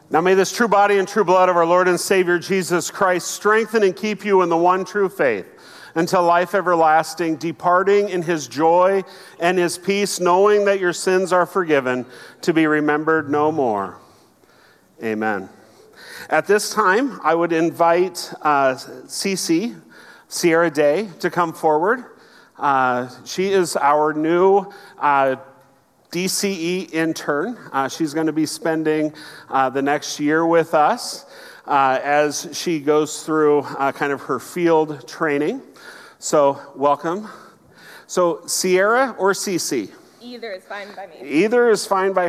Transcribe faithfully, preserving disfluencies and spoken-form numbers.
Now may this true body and true blood of our Lord and Savior Jesus Christ strengthen and keep you in the one true faith until life everlasting, departing in his joy and his peace, knowing that your sins are forgiven, to be remembered no more. Amen. At this time, I would invite uh, Cece, Sierra Day, to come forward. Uh, she is our new uh, D C E intern. Uh, she's going to be spending uh, the next year with us uh, as she goes through uh, kind of her field training. So, welcome. So, Sierra or Cece? Either is fine by me. Either is fine by